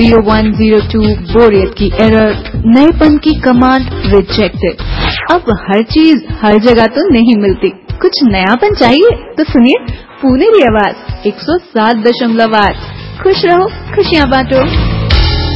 0102 बोरियत की एरर, नएपन की कमांड रिजेक्टेड। अब हर चीज हर जगह तो नहीं मिलती, कुछ नयापन चाहिए तो सुनिए पुनेरी आवाज 107.8। खुश रहो, खुशियां बांटो।